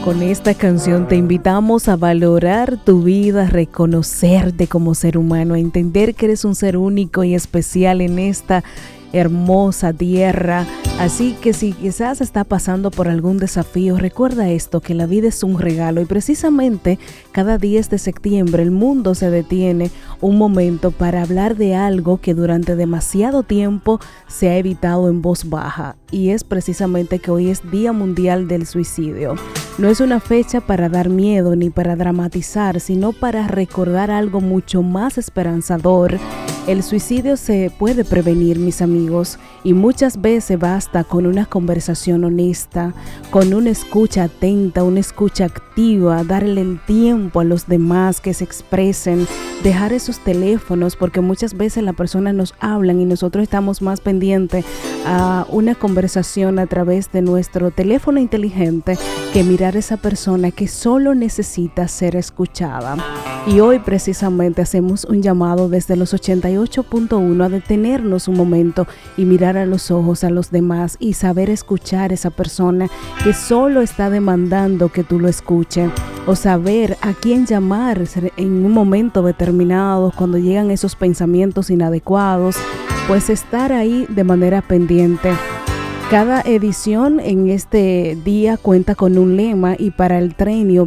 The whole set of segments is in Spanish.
Con esta canción te invitamos a valorar tu vida, a reconocerte como ser humano, a entender que eres un ser único y especial en esta hermosa tierra. Así que si quizás está pasando por algún desafío, recuerda esto, que la vida es un regalo y precisamente cada 10 de septiembre el mundo se detiene un momento para hablar de algo que durante demasiado tiempo se ha evitado en voz baja, y es precisamente que hoy es Día Mundial del Suicidio. No es una fecha para dar miedo ni para dramatizar, sino para recordar algo mucho más esperanzador. El suicidio se puede prevenir, mis amigos, y muchas veces basta con una conversación honesta, con una escucha atenta, una escucha activa, darle el tiempo a los demás que se expresen, dejar esos teléfonos, porque muchas veces las personas nos hablan y nosotros estamos más pendientes a una conversación a través de nuestro teléfono inteligente que mirar a esa persona que solo necesita ser escuchada. Y hoy precisamente hacemos un llamado desde los 88.1 a detenernos un momento y mirar a los ojos a los demás y saber escuchar a esa persona que solo está demandando que tú lo escuches, o saber a quién llamar en un momento determinado cuando llegan esos pensamientos inadecuados, pues estar ahí de manera pendiente. Cada edición en este día cuenta con un lema, y para el trienio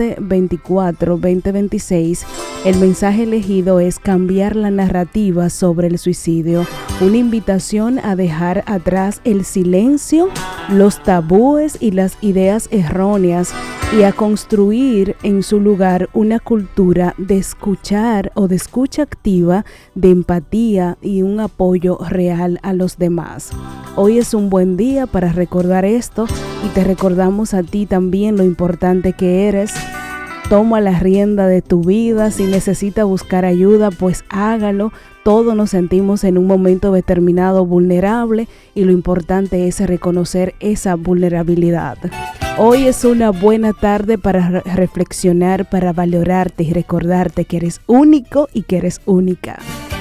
2024-2026 el mensaje elegido es cambiar la narrativa sobre el suicidio, una invitación a dejar atrás el silencio, los tabúes y las ideas erróneas, y a construir en su lugar una cultura de escuchar o de escucha activa, de empatía y un apoyo real a los demás. Hoy es un buen día para recordar esto, y te recordamos a ti también lo importante que eres. Toma la rienda de tu vida. Si necesitas buscar ayuda, pues hágalo. Todos nos sentimos en un momento determinado vulnerable, y lo importante es reconocer esa vulnerabilidad. Hoy es una buena tarde para reflexionar, para valorarte y recordarte que eres único y que eres única.